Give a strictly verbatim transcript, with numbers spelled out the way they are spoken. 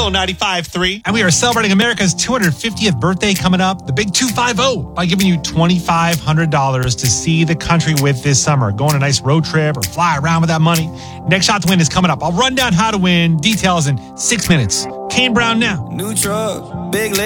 Flow ninety-five point three. And we are celebrating America's two hundred fiftieth birthday coming up, the big two fifty, by giving you twenty-five hundred dollars to see the country with this summer. Go on a nice road trip or fly around with that money. Next Shot to Win is coming up. I'll run down how to win. Details in six minutes. Kane Brown now. New truck, big leg.